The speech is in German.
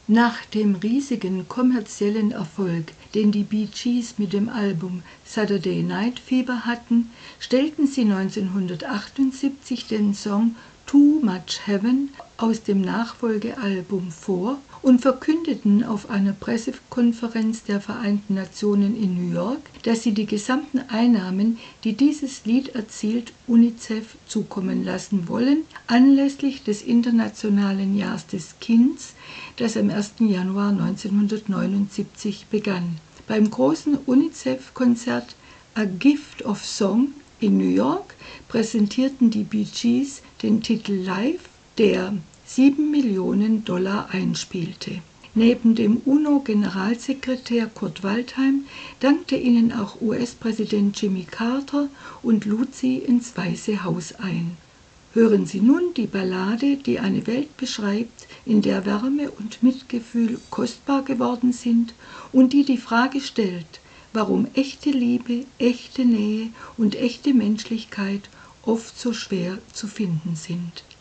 Nach dem riesigen kommerziellen Erfolg, den die Bee Gees mit dem Album Saturday Night Fever hatten, stellten sie 1978 den Song Too Much Heaven aus dem Nachfolgealbum vor und verkündeten auf einer Pressekonferenz der Vereinten Nationen in New York, dass sie die gesamten Einnahmen, die dieses Lied erzielt, UNICEF zukommen lassen wollen, anlässlich des Internationalen Jahres des Kinds, das am 1. Januar 1979 begann. Beim großen UNICEF-Konzert A Gift of Song in New York präsentierten die Bee Gees den Titel live, der $7 Millionen einspielte. Neben dem UNO-Generalsekretär Kurt Waldheim dankte ihnen auch US-Präsident Jimmy Carter und lud sie ins Weiße Haus ein. Hören Sie nun die Ballade, die eine Welt beschreibt, in der Wärme und Mitgefühl kostbar geworden sind und die die Frage stellt, warum echte Liebe, echte Nähe und echte Menschlichkeit oft so schwer zu finden sind.